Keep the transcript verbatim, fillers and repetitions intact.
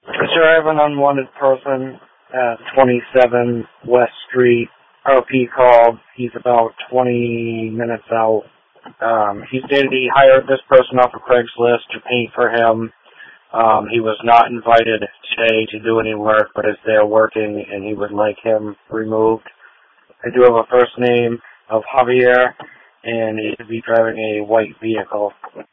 Sir, I have an unwanted person at twenty-seven West Street. R P called. He's about twenty minutes out. Um, he stated he hired this person off of Craigslist to paint for him. Um, he was not invited today to do any work, but is there working, and he would like him removed. I do have a first name of Javier, and he should be driving a white vehicle.